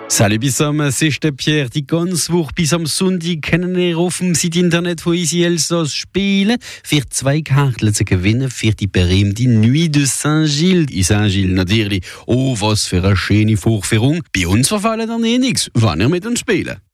Salut bis am 6. Pierre, die ganze Woche bis am Sonntag können wir auf dem Site Internet von Easy Elsass spielen. Für 2 Karten zu gewinnen für die berühmte Nuit de Saint-Gilles. In Saint-Gilles natürlich. Oh, was für eine schöne Vorführung. Bei uns verfallen dann nichts, wenn ihr mit uns spielen.